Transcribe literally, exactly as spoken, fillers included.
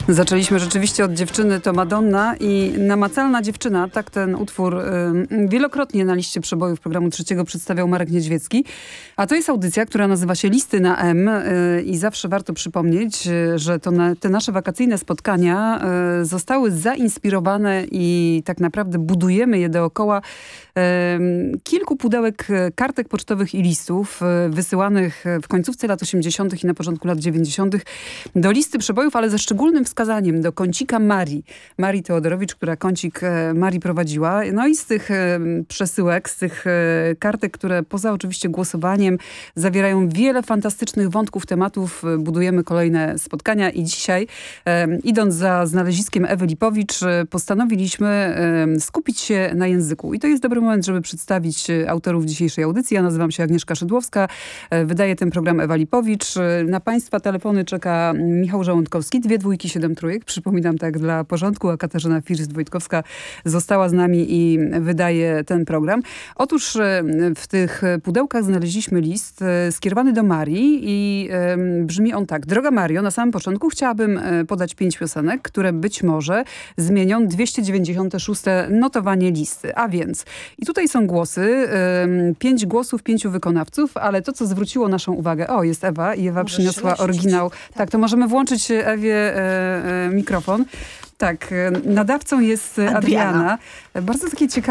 Zaczęliśmy rzeczywiście od dziewczyny, to Madonna i Namacalna dziewczyna, tak ten utwór y, wielokrotnie na liście przebojów programu trzeciego przedstawiał Marek Niedźwiecki. A to jest audycja, która nazywa się Listy na M y, i zawsze warto przypomnieć, y, że to na, te nasze wakacyjne spotkania y, zostały zainspirowane i tak naprawdę budujemy je dookoła y, kilku pudełek kartek pocztowych i listów y, wysyłanych w końcówce lat osiemdziesiątych i na początku lat dziewięćdziesiątych do listy przebojów, ale ze szczególnym wskazaniem do kącika Marii. Marii Teodorowicz, która kącik Marii prowadziła. No i z tych przesyłek, z tych kartek, które poza oczywiście głosowaniem zawierają wiele fantastycznych wątków, tematów. Budujemy kolejne spotkania i dzisiaj, idąc za znaleziskiem Ewy Lipowicz, postanowiliśmy skupić się na języku. I to jest dobry moment, żeby przedstawić autorów dzisiejszej audycji. Ja nazywam się Agnieszka Szydłowska. Wydaje ten program Ewa Lipowicz. Na Państwa telefony czeka Michał Żołądkowski. Dwie dwójki, siedem trójek. Przypominam tak dla porządku, a Katarzyna First-Wojtkowska została z nami i wydaje ten program. Otóż w tych pudełkach znaleźliśmy list skierowany do Marii i brzmi on tak. Droga Mario, na samym początku chciałabym podać pięć piosenek, które być może zmienią dwieście dziewięćdziesiąte szóste notowanie listy. A więc, i tutaj są głosy, pięć głosów, pięciu wykonawców, ale to, co zwróciło naszą uwagę, o, jest Ewa i Ewa Możesz przyniosła lecieć. oryginał. Tak. tak, to możemy włączyć Ewie e, e, mikrofon. Tak, nadawcą jest Adriana. Adriana. Bardzo takie ciekawe